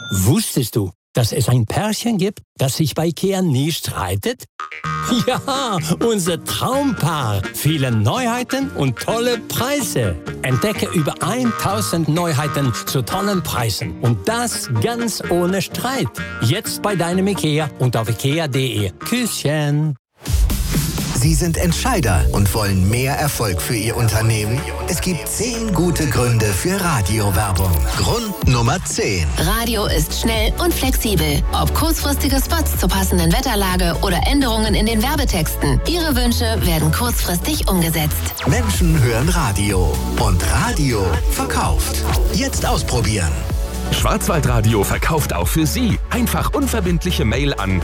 Wusstest du, dass es ein Pärchen gibt, das sich bei IKEA nie streitet? Ja, unser Traumpaar. Viele Neuheiten und tolle Preise. Entdecke über 1000 Neuheiten zu tollen Preisen. Und das ganz ohne Streit. Jetzt bei deinem IKEA und auf ikea.de. Küsschen. Sie sind Entscheider und wollen mehr Erfolg für Ihr Unternehmen? Es gibt 10 gute Gründe für Radiowerbung. Grund Nummer 10. Radio ist schnell und flexibel. Ob kurzfristige Spots zur passenden Wetterlage oder Änderungen in den Werbetexten. Ihre Wünsche werden kurzfristig umgesetzt. Menschen hören Radio und Radio verkauft. Jetzt ausprobieren. Schwarzwaldradio verkauft auch für Sie. Einfach unverbindliche Mail an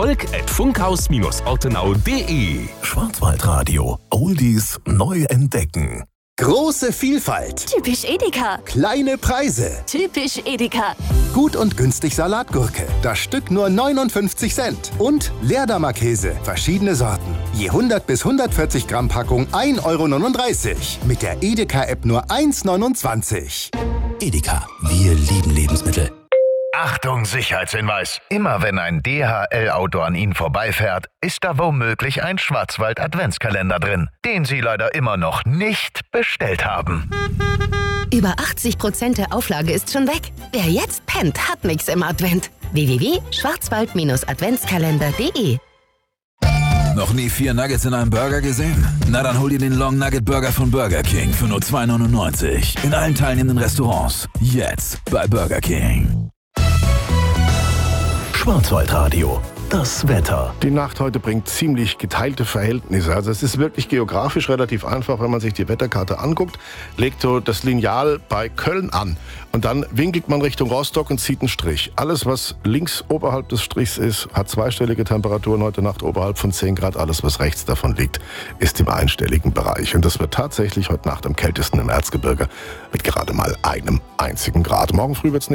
erfolg@funkhaus-ortenau.de. Schwarzwaldradio. Oldies neu entdecken. Große Vielfalt. Typisch Edeka. Kleine Preise. Typisch Edeka. Gut und günstig Salatgurke. Das Stück nur 59 Cent. Und Leerdammer Käse. Verschiedene Sorten. Je 100 bis 140 Gramm Packung 1,39 €. Mit der Edeka-App nur 1,29 €. Edeka. Wir lieben Lebensmittel. Achtung, Sicherheitshinweis. Immer wenn ein DHL-Auto an Ihnen vorbeifährt, ist da womöglich ein Schwarzwald-Adventskalender drin, den Sie leider immer noch nicht bestellt haben. Über 80% der Auflage ist schon weg. Wer jetzt pennt, hat nichts im Advent. www.schwarzwald-adventskalender.de. Noch nie 4 Nuggets in einem Burger gesehen? Na dann hol dir den Long Nugget Burger von Burger King für nur 2,99 € in allen teilnehmenden Restaurants. Jetzt bei Burger King. Schwarzwaldradio. Das Wetter. Die Nacht heute bringt ziemlich geteilte Verhältnisse. Also es ist wirklich geografisch relativ einfach, wenn man sich die Wetterkarte anguckt. Legt so das Lineal bei Köln an und dann winkelt man Richtung Rostock und zieht einen Strich. Alles, was links oberhalb des Strichs ist, hat zweistellige Temperaturen heute Nacht oberhalb von 10 Grad. Alles, was rechts davon liegt, ist im einstelligen Bereich. Und das wird tatsächlich heute Nacht am kältesten im Erzgebirge mit gerade mal einem einzigen Grad. Morgen früh wird's